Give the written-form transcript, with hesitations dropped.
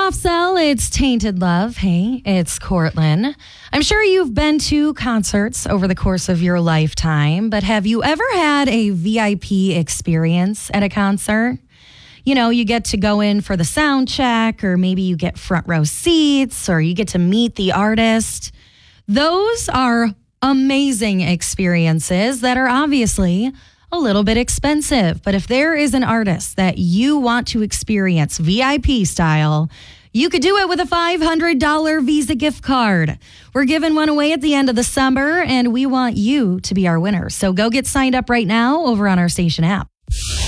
Soft Cell, it's Tainted Love. Hey, it's Courtland. I'm sure you've been to concerts over the course of your lifetime, but have you ever had a VIP experience at a concert? You know, you get to go in for the sound check, or maybe you get front row seats, or you get to meet the artist. Those are amazing experiences that are obviously a little bit expensive. But if there is an artist that you want to experience VIP style, you could do it with a $500 Visa gift card. We're giving one away at the end of the summer, and we want you to be our winner. So go get signed up right now over on our station app.